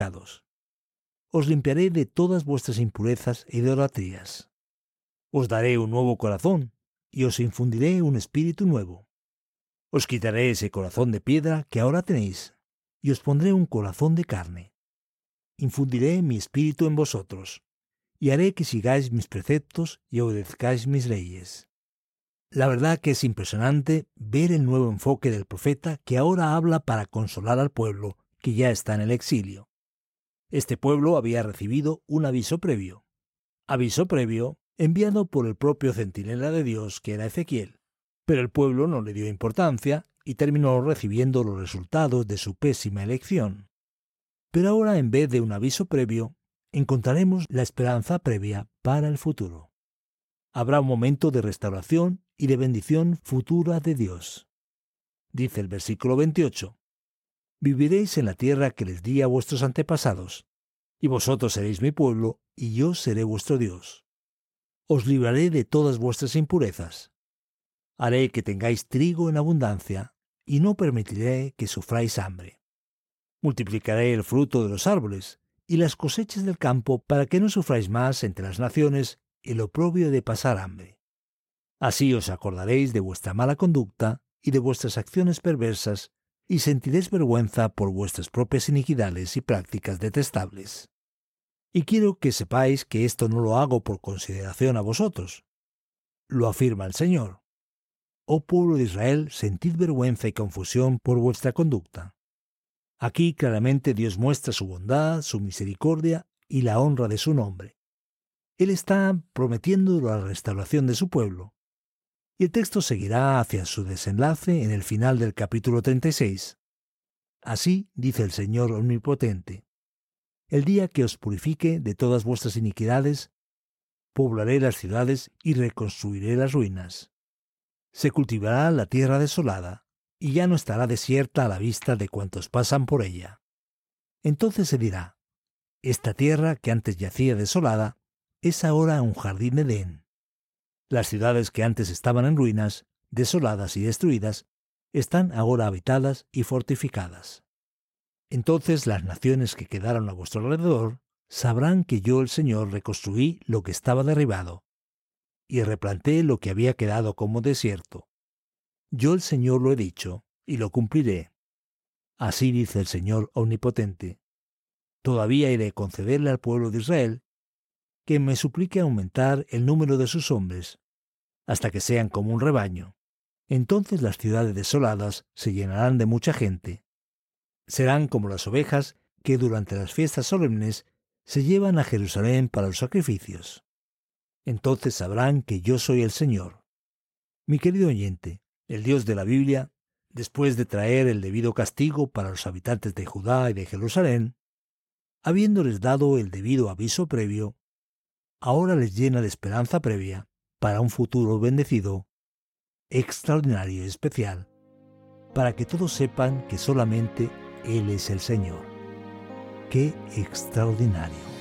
pecados. Os limpiaré de todas vuestras impurezas e idolatrías. Os daré un nuevo corazón y os infundiré un espíritu nuevo. Os quitaré ese corazón de piedra que ahora tenéis y os pondré un corazón de carne. Infundiré mi espíritu en vosotros y haré que sigáis mis preceptos y obedezcáis mis leyes. La verdad que es impresionante ver el nuevo enfoque del profeta que ahora habla para consolar al pueblo que ya está en el exilio. Este pueblo había recibido un aviso previo enviado por el propio centinela de Dios que era Ezequiel, pero el pueblo no le dio importancia y terminó recibiendo los resultados de su pésima elección. Pero ahora, en vez de un aviso previo, encontraremos la esperanza previa para el futuro. Habrá un momento de restauración y de bendición futura de Dios. Dice el versículo 28, «Viviréis en la tierra que les di a vuestros antepasados, y vosotros seréis mi pueblo, y yo seré vuestro Dios. Os libraré de todas vuestras impurezas. Haré que tengáis trigo en abundancia, y no permitiré que sufráis hambre. Multiplicaré el fruto de los árboles y las cosechas del campo para que no sufráis más entre las naciones el oprobio de pasar hambre. Así os acordaréis de vuestra mala conducta y de vuestras acciones perversas, y sentiréis vergüenza por vuestras propias iniquidades y prácticas detestables. Y quiero que sepáis que esto no lo hago por consideración a vosotros. Lo afirma el Señor. Oh pueblo de Israel, sentid vergüenza y confusión por vuestra conducta. Aquí claramente Dios muestra su bondad, su misericordia y la honra de su nombre. Él está prometiendo la restauración de su pueblo. Y el texto seguirá hacia su desenlace en el final del capítulo 36. Así dice el Señor Omnipotente: el día que os purifique de todas vuestras iniquidades, poblaré las ciudades y reconstruiré las ruinas. Se cultivará la tierra desolada, y ya no estará desierta a la vista de cuantos pasan por ella. Entonces se dirá: esta tierra que antes yacía desolada es ahora un jardín de Edén. Las ciudades que antes estaban en ruinas, desoladas y destruidas, están ahora habitadas y fortificadas. Entonces las naciones que quedaron a vuestro alrededor sabrán que yo, el Señor, reconstruí lo que estaba derribado y replanté lo que había quedado como desierto. Yo, el Señor, lo he dicho y lo cumpliré. Así dice el Señor Omnipotente. Todavía he de concederle al pueblo de Israel que me suplique aumentar el número de sus hombres, hasta que sean como un rebaño. Entonces las ciudades desoladas se llenarán de mucha gente. Serán como las ovejas que durante las fiestas solemnes se llevan a Jerusalén para los sacrificios. Entonces sabrán que yo soy el Señor. Mi querido oyente, el Dios de la Biblia, después de traer el debido castigo para los habitantes de Judá y de Jerusalén, habiéndoles dado el debido aviso previo, ahora les llena de esperanza previa para un futuro bendecido, extraordinario y especial, para que todos sepan que solamente Él es el Señor. ¡Qué extraordinario!